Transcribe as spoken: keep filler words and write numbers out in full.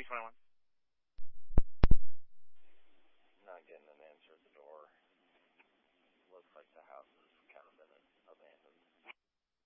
three twenty-one. Not getting an answer at the door. Looks like the house has kind of been abandoned.